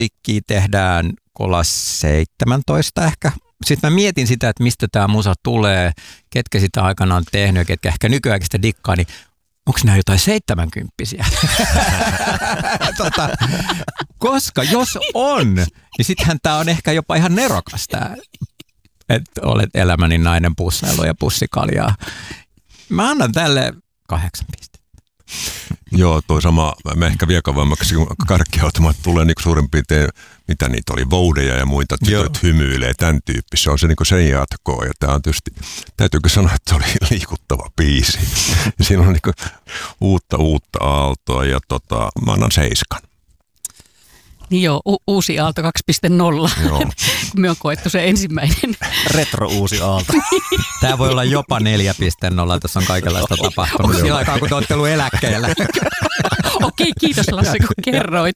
musiikkia tehdään kolla 17 ehkä. Sitten mä mietin sitä, että mistä tämä musa tulee, ketkä sitä aikanaan on tehnyt ja ketkä ehkä nykyäänkin sitä dikkaa, niin onko nämä jotain 70-kympppisiä? Koska jos on, niin sittenhän tämä on ehkä jopa ihan nerokas tämä, että olet elämäni nainen, pussailu ja pussikaljaa. Mä annan tälle 8 pistettä. Joo, toi sama, mä ehkä vielä kauemmaksi, kun karkkiautomaat tulee niin suurin piirtein, mitä niitä oli, voudeja ja muita, tytöt hymyilee, tämän tyyppistä. Se on se niin sen jatkoa, ja tämä on tietysti, täytyykö sanoa, että se oli liikuttava biisi. Siinä on niin uutta aaltoa, ja mä annan 7. Niin joo, uusi aalto 2.0. Me on koettu se ensimmäinen. Retro uusi aalto. Tämä voi olla jopa 4.0. Tässä on kaikenlaista tapahtunut sillä aikaa, kun te olette ollut eläkkeellä. Okei, kiitos Lasse, kun kerroit.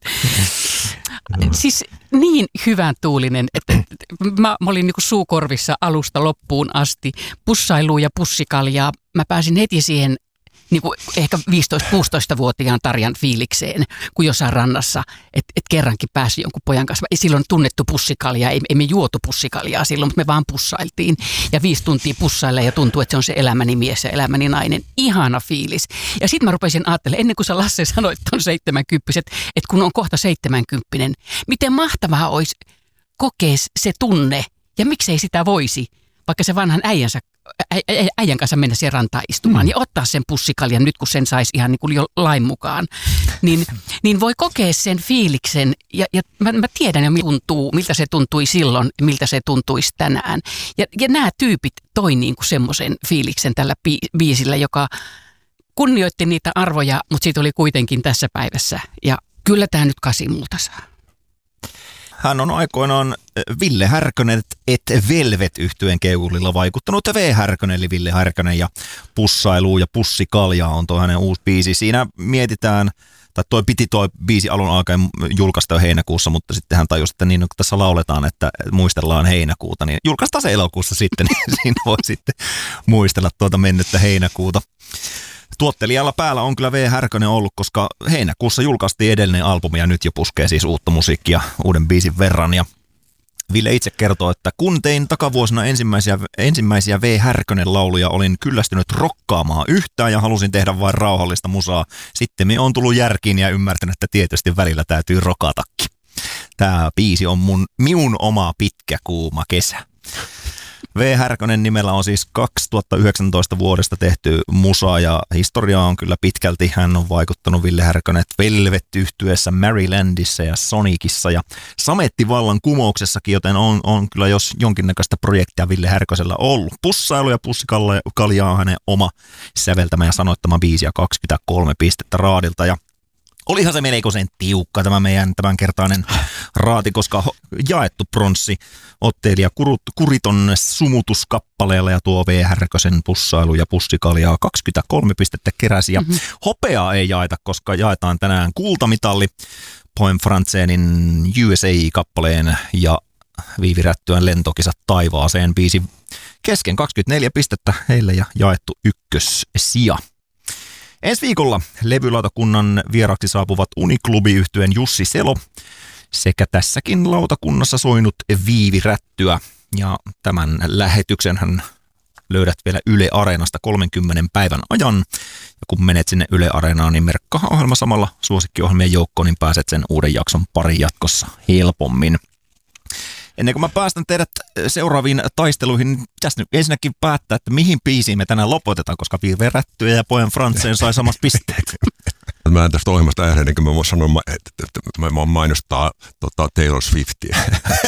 Siis niin hyvän tuulinen, että mä olin niin kuin suukorvissa alusta loppuun asti. Pussailua ja pussikaljaa. Mä pääsin heti siihen niin kuin ehkä 15-16-vuotiaan Tarjan fiilikseen, kun jossain rannassa, että kerrankin pääsi jonkun pojan kanssa. Ei silloin tunnettu pussikaljaa, ei me juotu pussikaljaa silloin, mutta me vaan pussailtiin. Ja 5 tuntia pussailla ja tuntuu, että se on se elämäni mies ja elämäni nainen. Ihana fiilis. Ja sitten mä rupesin ajattelemaan, ennen kuin sä Lasse sanoit ton 70, että kun on kohta 70, miten mahtavaa olisi kokea se tunne ja miksei sitä voisi, vaikka se vanhan äijän kanssa mennä siihen rantaan istumaan ja ottaa sen pussikaljan nyt, kun sen saisi ihan niin kuin jo lain mukaan, niin voi kokea sen fiiliksen ja mä tiedän jo, miltä se tuntui silloin, miltä se tuntuisi tänään. Ja nämä tyypit toi niin kuin semmoisen fiiliksen tällä biisillä, joka kunnioitti niitä arvoja, mutta siitä oli kuitenkin tässä päivässä. Ja kyllä tämä nyt 8 multa saa. Hän on aikoinaan Ville Härkönen et Velvet-yhtyeen keulilla vaikuttanut V. Härkönen, eli Ville Härkönen ja Pussailu ja Pussikaljaa on tuo hänen uusi biisi. Siinä mietitään, tai toi biisi alun alkaen julkaista jo heinäkuussa, mutta sitten hän tajusi, että niin kun tässä lauletaan, että muistellaan heinäkuuta, niin julkaistaan se elokuussa sitten, niin siinä voi sitten muistella tuota mennyttä heinäkuuta. Tuottelijalla päällä on kyllä V. Härkönen ollut, koska heinäkuussa julkaistiin edellinen albumi ja nyt jo puskee siis uutta musiikkia uuden biisin verran. Ja Ville itse kertoo, että kun tein takavuosina ensimmäisiä V. Härkönen lauluja, olin kyllästynyt rokkaamaan yhtään ja halusin tehdä vain rauhallista musaa. Sitten me on tullut järkiin ja ymmärtänyt, että tietysti välillä täytyy rokatakin. Tämä biisi on minun oma pitkä kuuma kesä. V. Härkönen nimellä on siis 2019 vuodesta tehty musa ja historia on kyllä pitkälti. Hän on vaikuttanut Ville Härkönen Velvet-yhtyeessä Marylandissa ja Sonicissa ja Samettivallan kumouksessakin, joten on kyllä jos jonkinnäköistä projektia Ville Härkösellä ollut. Pussailu ja pussikaljaa on hänen oma säveltämä ja sanoittama biisi ja 23 pistettä raadilta ja olihan se melkoisen tiukka tämä meidän tämänkertainen raati, koska jaettu pronssi ottelija Kuriton sumutuskappaleella ja tuo V. Härkösen Pussailu ja Pussikaljaa 23 pistettä keräsi. Ja hopeaa ei jaeta, koska jaetaan tänään kultamitalli Poem Franzenin USA-kappaleen ja Viivi Rättyön Lentokisat taivaaseen biisi kesken 24 pistettä heille ja jaettu ykkössija. Ensi viikolla levylautakunnan vieraksi saapuvat Uniklubi-yhtyeen Jussi Selo sekä tässäkin lautakunnassa soinut Viivi Rättyä. Ja tämän lähetyksen hän löydät vielä Yle Areenasta 30 päivän ajan. Ja kun menet sinne Yle Areenaan, niin merkkaa ohjelma samalla suosikkiohjelmien joukkoon, niin pääset sen uuden jakson pariin jatkossa helpommin. Ennen kuin mä päästän teidät seuraaviin taisteluihin, niin pitäisi nyt ensinnäkin päättää, että mihin biisiin me tänään lopetetaan, koska Viive Rättyä ja Poem Franzen sai samat pisteet. Mä en tästä ohjelmasta ääneen, niin kuin mä voin sanoa, että mä mainostaa Taylor Swiftia.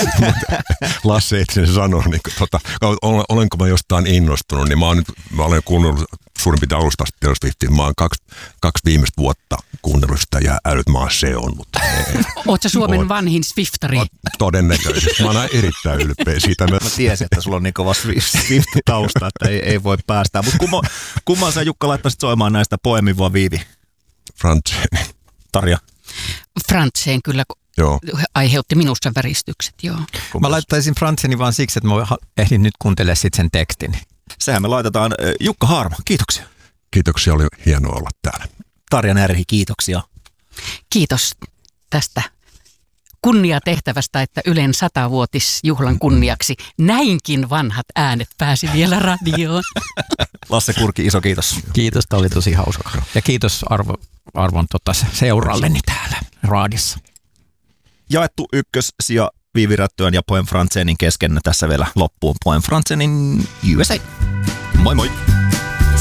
Lasse ei sen sano, niin olenko mä jostain innostunut, niin mä olen kuunnellut suurin piirtein alusta asti Taylor Swiftia. Mä oon kaksi viimeistä vuotta kuunnellut sitä ja älyt maa se on. Mutta oot sä Suomen vanhin Swiftari? Todennäköisesti. Mä oon erittäin ylpeä siitä. Mä tiesin, että sulla on niin kova Swift-tausta, että ei voi päästää. Mutta kumman sä Jukka laittaisit soimaan näistä Poemin vai Viivi? Franzen. Tarja? Franzen kyllä joo. Aiheutti minusta väristykset, joo. Mä laittaisin Franzenin vaan siksi, että mä ehdin nyt kuuntelemaan sitten sen tekstin. Sehän me laitetaan. Jukka Haarma, kiitoksia. Kiitoksia, oli hienoa olla täällä. Tarja Närhi, kiitoksia. Kiitos tästä kunniatehtävästä, että Ylen 100-vuotisjuhlan kunniaksi näinkin vanhat äänet pääsi vielä radioon. Lasse Kurki, iso kiitos. Kiitos, tämä oli tosi hauska. Ja kiitos arvon seuralleni täällä raadissa. Jaettu ykkössija Viivi Rättyön ja Poem Frantzenin kesken tässä vielä loppuun Poem Frantzenin USA. Moi moi!